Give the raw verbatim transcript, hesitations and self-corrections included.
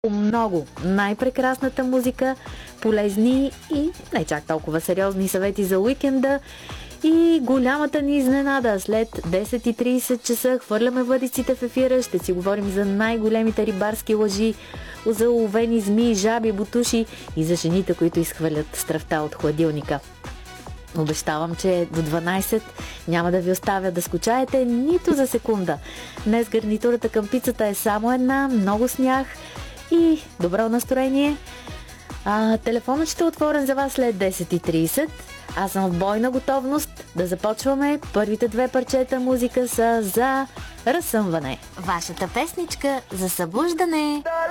Много най-прекрасната музика, полезни и не чак толкова сериозни съвети за уикенда и голямата ни изненада. След десет и трийсет часа хвърляме въдиците в ефира, ще си говорим за най-големите рибарски лъжи, за уловени змии, жаби, бутуши и за жените, които изхвърлят стръвта от хладилника. Обещавам, че до дванайсет няма да ви оставя да скучаете нито за секунда. Днес гарнитурата към пицата е само една, много сняг и добро настроение. А, телефонът ще е отворен за вас след десет и трийсет. Аз съм в бойна готовност да започваме. Първите две парчета музика са за разсъмване. Вашата песничка за събуждане.